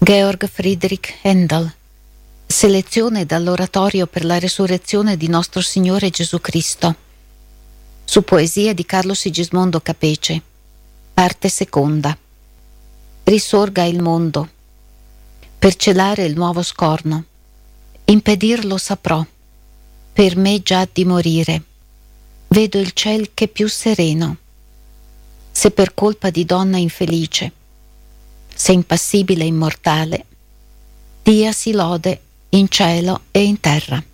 Georg Friedrich Händel. Selezione dall'oratorio per la resurrezione di nostro Signore Gesù Cristo. Su poesia di Carlo Sigismondo Capece. Parte seconda. Risorga il mondo. Per celare il nuovo scorno. Impedirlo saprò. Per me già di morire. Vedo il ciel che più sereno. Se per colpa di donna infelice, se impassibile e immortale, dia si lode in cielo e in terra.